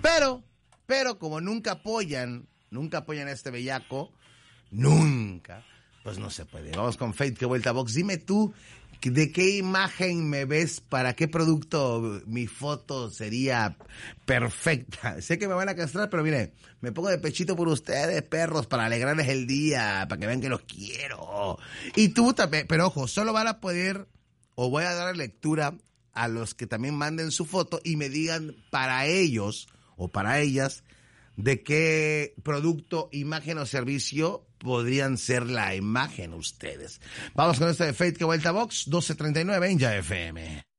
Pero como nunca apoyan a este bellaco, nunca, pues no se puede. Vamos con Fate, que vuelta a box. Dime tú, ¿de qué imagen me ves? ¿Para qué producto mi foto sería perfecta? Sé que me van a castrar, pero mire, me pongo de pechito por ustedes, perros, para alegrarles el día, para que vean que los quiero. Y tú también, pero ojo, solo van a poder, o voy a dar lectura a los que también manden su foto y me digan para ellos o para ellas de qué producto, imagen o servicio podrían ser la imagen ustedes. Vamos con esto de Fate, que vuelta a box, 12:39 en Ya FM.